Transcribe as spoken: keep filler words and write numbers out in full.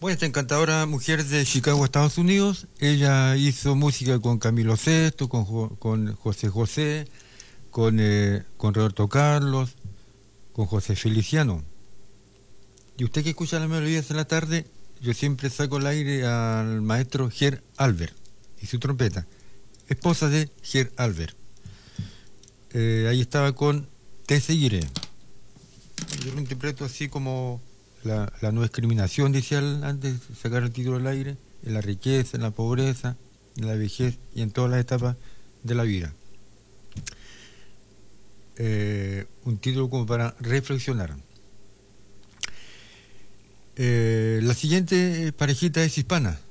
Bueno, esta encantadora mujer de Chicago, Estados Unidos, ella hizo música con Camilo Sesto, con, Jo- con José José, con, eh, con Roberto Carlos, con José Feliciano. Y usted que escucha las melodías en la tarde, yo siempre saco al aire al maestro Ger Albert y su trompeta, esposa de Ger Albert. Eh, ahí estaba con Te seguiré. Yo lo interpreto así como la, la no discriminación, decía él antes de sacar el título al aire, en la riqueza, en la pobreza, en la vejez y en todas las etapas de la vida. Eh, un título como para reflexionar. Eh, la siguiente parejita es hispana.